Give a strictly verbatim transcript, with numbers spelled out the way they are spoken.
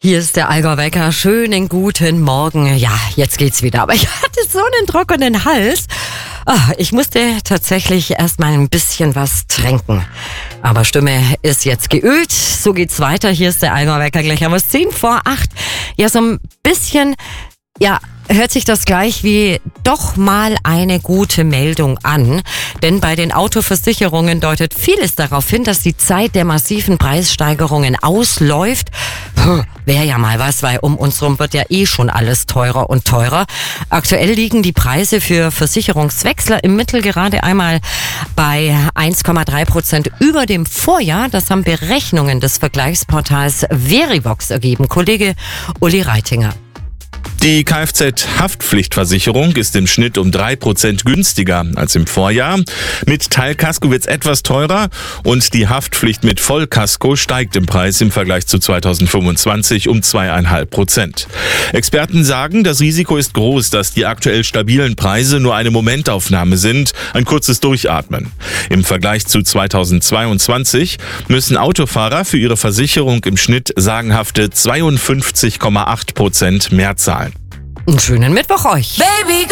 Hier ist der Allgäu Wecker. Schönen guten Morgen. Ja, jetzt geht's wieder. Aber ich hatte so einen trockenen Hals. Ah, ich musste tatsächlich erst mal ein bisschen was trinken. Aber Stimme ist jetzt geölt. So geht's weiter. Hier ist der Allgäu Wecker. Gleich haben wir es zehn vor acht. Ja, so ein bisschen, ja, hört sich das gleich wie doch mal eine gute Meldung an. Denn bei den Autoversicherungen deutet vieles darauf hin, dass die Zeit der massiven Preissteigerungen ausläuft. Puh, wäre ja mal was, weil um uns rum wird ja eh schon alles teurer und teurer. Aktuell liegen die Preise für Versicherungswechsler im Mittel gerade einmal bei eins Komma drei Prozent über dem Vorjahr. Das haben Berechnungen des Vergleichsportals Verivox ergeben. Kollege Uli Reitinger. Die Kfz-Haftpflichtversicherung ist im Schnitt um drei Prozent günstiger als im Vorjahr. Mit Teilkasko wird's etwas teurer und die Haftpflicht mit Vollkasko steigt im Preis im Vergleich zu zweitausendfünfundzwanzig um zwei Komma fünf Prozent. Experten sagen, das Risiko ist groß, dass die aktuell stabilen Preise nur eine Momentaufnahme sind, ein kurzes Durchatmen. Im Vergleich zu zweitausendzweiundzwanzig müssen Autofahrer für ihre Versicherung im Schnitt sagenhafte zweiundfünfzig Komma acht Prozent mehr zahlen. Einen schönen Mittwoch euch. Baby,